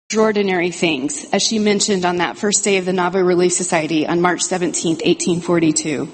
extraordinary things, as she mentioned on that first day of the Nauvoo Relief Society on March 17th, 1842.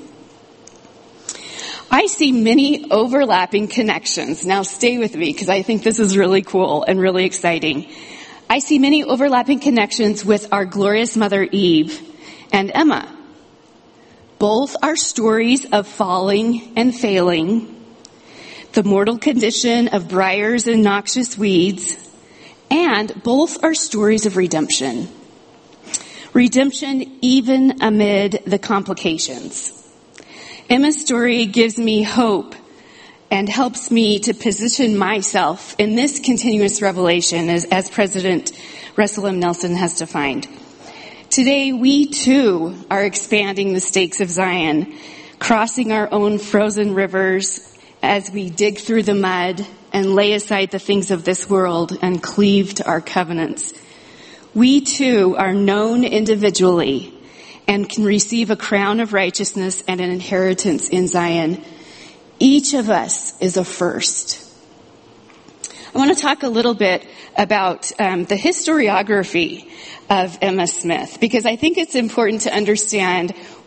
I see many overlapping connections. Now stay with me because I think this is really cool and really exciting. I see many overlapping connections with our glorious Mother Eve and Emma. Both are stories of falling and failing, the mortal condition of briars and noxious weeds, and both are stories of redemption. Redemption even amid the complications. Emma's story gives me hope and helps me to position myself in this continuous revelation as President Russell M. Nelson has defined. Today, we too are expanding the stakes of Zion, crossing our own frozen rivers as we dig through the mud and lay aside the things of this world and cleave to our covenants. We too are known individually and can receive a crown of righteousness and an inheritance in Zion. Each of us is a first. I want to talk a little bit about the historiography of Emma Smith, because I think it's important to understand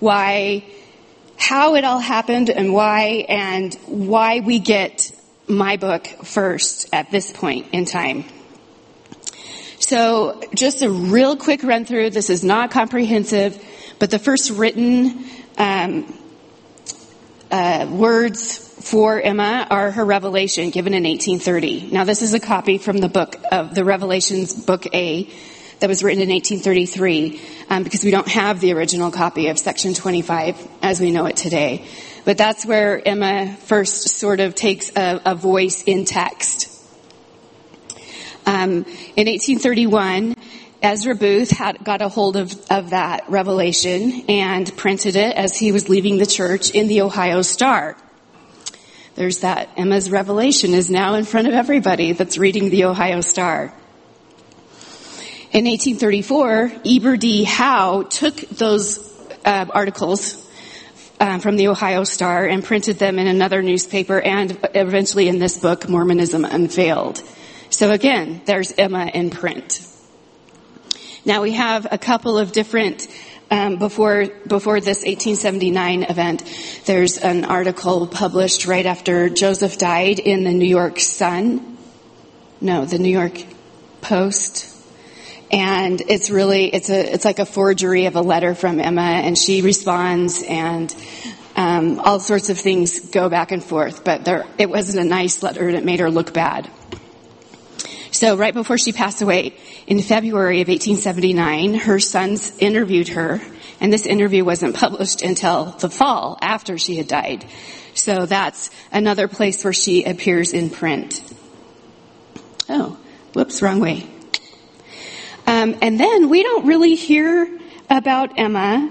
how it all happened and why we get my book first at this point in time. So just a real quick run through. This is not comprehensive, but the first written words for Emma are her revelation given in 1830. Now this is a copy from the book of the Revelations, Book A, that was written in 1833, because we don't have the original copy of Section 25 as we know it today. But that's where Emma first sort of takes a voice in text. In 1831, Ezra Booth got a hold of that revelation and printed it as he was leaving the church in the Ohio Star. There's that. Emma's revelation is now in front of everybody that's reading the Ohio Star. In 1834, Eber D. Howe took those articles from the Ohio Star and printed them in another newspaper and eventually in this book, Mormonism Unveiled. So again, there's Emma in print. Now we have a couple of different, before this 1879 event, there's an article published right after Joseph died in the New York Post. And it's like a forgery of a letter from Emma, and she responds, and all sorts of things go back and forth. But it wasn't a nice letter, and it made her look bad. So right before she passed away, in February of 1879, her sons interviewed her, and this interview wasn't published until the fall after she had died. So that's another place where she appears in print. Oh, whoops, wrong way. And then we don't really hear about Emma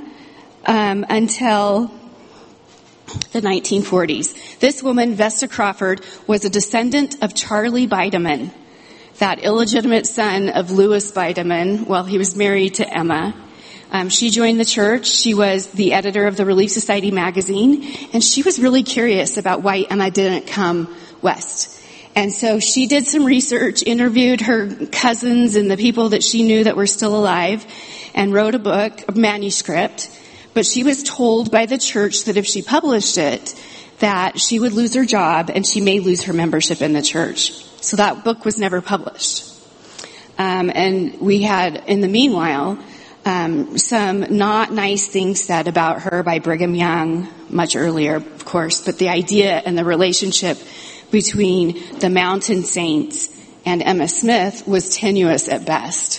until the 1940s. This woman, Vesta Crawford, was a descendant of Charlie Bideman, that illegitimate son of Louis Bideman, while he was married to Emma. She joined the church. She was the editor of the Relief Society magazine, and she was really curious about why Emma didn't come west. And so she did some research, interviewed her cousins and the people that she knew that were still alive, and wrote a manuscript. But she was told by the church that if she published it, that she would lose her job and she may lose her membership in the church. So that book was never published. And we had, in the meanwhile, some not nice things said about her by Brigham Young, much earlier, of course, but the idea and the relationship between the Mountain Saints and Emma Smith was tenuous at best.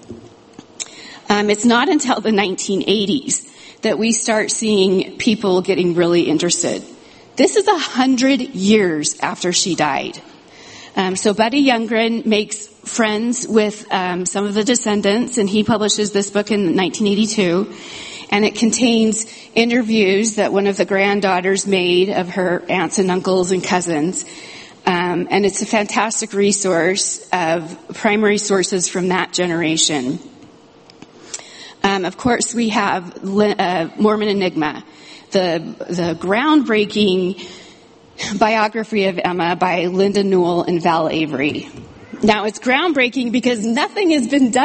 It's not until the 1980s that we start seeing people getting really interested. This is 100 years after she died. So Buddy Youngren makes friends with some of the descendants, and he publishes this book in 1982. And it contains interviews that one of the granddaughters made of her aunts and uncles and cousins. And it's a fantastic resource of primary sources from that generation. Of course, we have Mormon Enigma, the groundbreaking biography of Emma by Linda Newell and Val Avery. Now, it's groundbreaking because nothing has been done